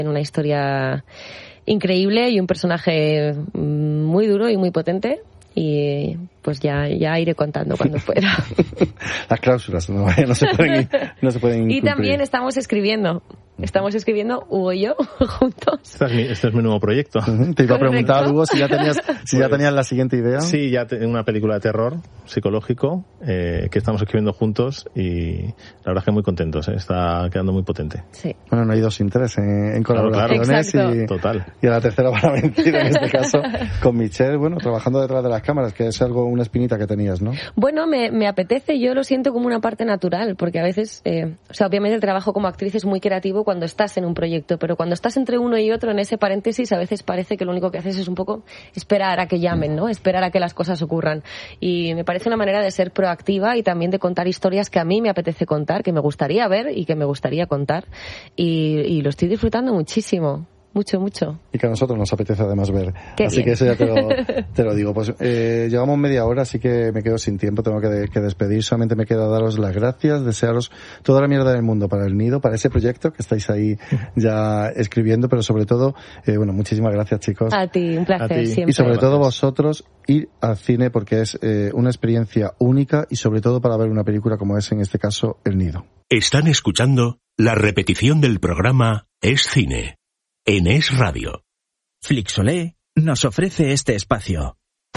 En una historia increíble y un personaje muy duro y muy potente. Y pues ya iré contando cuando pueda. Las cláusulas no se pueden Y incumplir. también estamos escribiendo Hugo y yo juntos. Este es mi nuevo proyecto. Te iba a preguntar, Hugo, si ya tenías la siguiente idea. Sí, ya tengo una película de terror psicológico que estamos escribiendo juntos y la verdad es que muy contentos, está quedando muy potente. Sí. Bueno, no hay dos sin tres en colaboraciones. Claro. Total. Y a la tercera van a mentir, en este caso, con Michelle, bueno, trabajando detrás de las cámaras, que es una espinita que tenías, ¿no? Bueno, me apetece, yo lo siento como una parte natural, porque a veces, obviamente el trabajo como actriz es muy creativo cuando estás en un proyecto, pero cuando estás entre uno y otro, en ese paréntesis, a veces parece que lo único que haces es un poco esperar a que llamen, ¿no? Esperar a que las cosas ocurran. Y me parece una manera de ser proactiva y también de contar historias que a mí me apetece contar, que me gustaría ver y que me gustaría contar. Y lo estoy disfrutando muchísimo. Mucho. Y que a nosotros nos apetece además ver. Qué así bien. Que eso ya te lo digo. Pues llevamos media hora, así que me quedo sin tiempo, tengo que despedir. Solamente me queda daros las gracias, desearos toda la mierda del mundo para El Nido, para ese proyecto que estáis ahí ya escribiendo, pero sobre todo, muchísimas gracias, chicos. A ti, un placer, siempre. Y sobre todo vosotros, ir al cine porque es una experiencia única y sobre todo para ver una película como es en este caso El Nido. Están escuchando la repetición del programa Es Cine en Es Radio. Flixolé nos ofrece este espacio.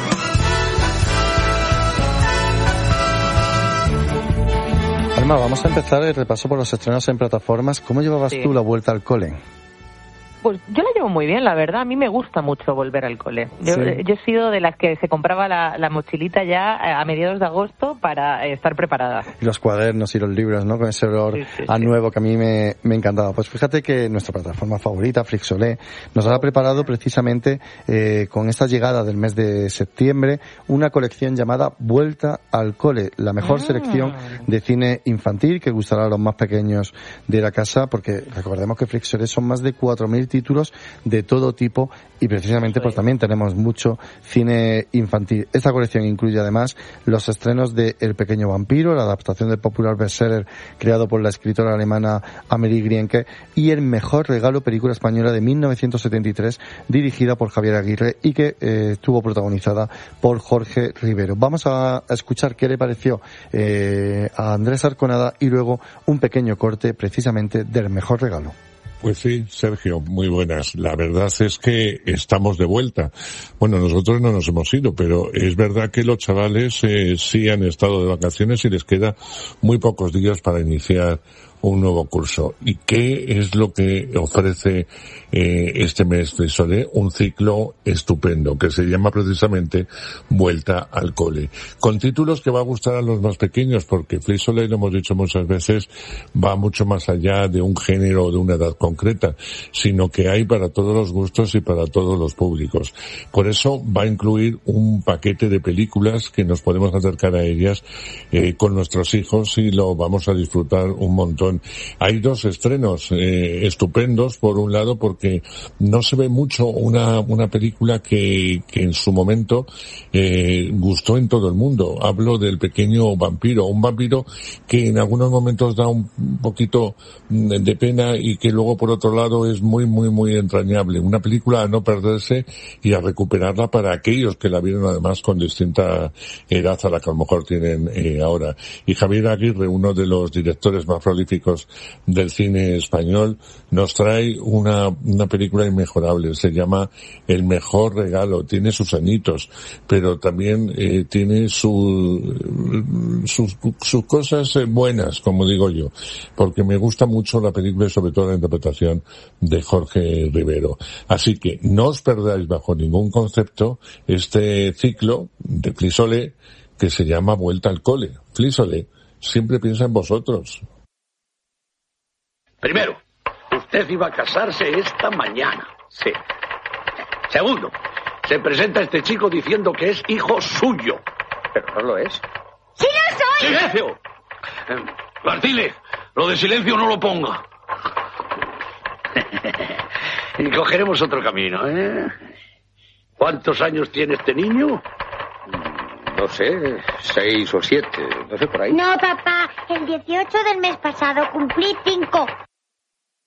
Alma, vamos a empezar el repaso por los estrenos en plataformas. ¿Cómo llevabas tú la vuelta al cole? Pues yo la llevo muy bien, la verdad. A mí me gusta mucho volver al cole. Yo he sido de las que se compraba la mochilita ya a mediados de agosto para estar preparada. Y los cuadernos y los libros, ¿no? Con ese olor a nuevo que a mí me encantaba. Pues fíjate que nuestra plataforma favorita, Flixolé, nos ha preparado precisamente con esta llegada del mes de septiembre una colección llamada Vuelta al Cole, la mejor selección de cine infantil que gustará a los más pequeños de la casa, porque recordemos que Flixolé son más de 4.000 títulos de todo tipo y precisamente pues también tenemos mucho cine infantil. Esta colección incluye además los estrenos de El pequeño vampiro, la adaptación del popular bestseller creado por la escritora alemana Amélie Grienke, y El mejor regalo, película española de 1973 dirigida por Javier Aguirre y que estuvo protagonizada por Jorge Rivero. Vamos a escuchar qué le pareció a Andrés Arconada y luego un pequeño corte precisamente del mejor regalo. Pues sí, Sergio, muy buenas. La verdad es que estamos de vuelta. Bueno, nosotros no nos hemos ido, pero es verdad que los chavales sí han estado de vacaciones y les queda muy pocos días para iniciar un nuevo curso. ¿Y qué es lo que ofrece este mes Flixolé? Un ciclo estupendo que se llama precisamente Vuelta al Cole, con títulos que va a gustar a los más pequeños, porque Flixolé, lo hemos dicho muchas veces, va mucho más allá de un género o de una edad concreta, sino que hay para todos los gustos y para todos los públicos. Por eso va a incluir un paquete de películas que nos podemos acercar a ellas con nuestros hijos y lo vamos a disfrutar un montón. Hay dos estrenos estupendos, por un lado porque no se ve mucho una película que en su momento gustó en todo el mundo. Hablo del pequeño vampiro, un vampiro que en algunos momentos da un poquito de pena y que luego por otro lado es muy muy muy entrañable. Una película a no perderse y a recuperarla para aquellos que la vieron además con distinta edad a la que a lo mejor tienen ahora. Y Javier Aguirre, uno de los directores más prolíficos del cine español, nos trae una película inmejorable. Se llama El mejor regalo. Tiene sus añitos, pero también tiene sus cosas buenas, como digo yo, porque me gusta mucho la película y sobre todo la interpretación de Jorge Rivero. Así que no os perdáis bajo ningún concepto este ciclo de Flixolé que se llama Vuelta al Cole. Flixolé siempre piensa en vosotros. Primero, usted iba a casarse esta mañana. Sí. Segundo, se presenta este chico diciendo que es hijo suyo. Pero no lo es. ¡Sí lo soy! ¡Silencio! Martínez, lo de silencio no lo ponga. Y cogeremos otro camino, ¿eh? ¿Cuántos años tiene este niño? No sé, 6 o 7, no sé, por ahí. No, papá, el 18 del mes pasado cumplí 5.